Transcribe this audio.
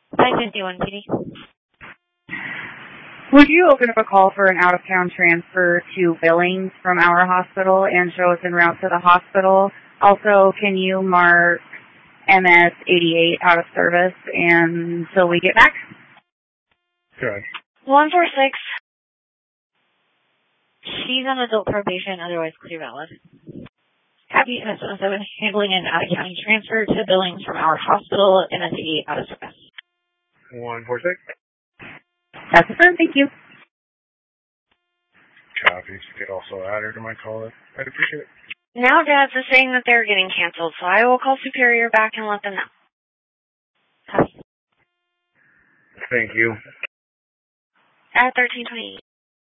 551 PD. Would you open up a call for an out-of-town transfer to Billings from our hospital and show us en route to the hospital? Also, can you mark MS-88 out of service until we get back? Good. 146. She's on adult probation, otherwise clear valid. Copy MS-17 handling an out-of-county transfer to Billings from our hospital, MS-88 out of service. 146. That's affirmed, thank you. Copy. You could also add her to my call. I'd appreciate it. Now Dad's is saying that they're getting canceled, so I will call Superior back and let them know. Copy. Thank you. At 1328.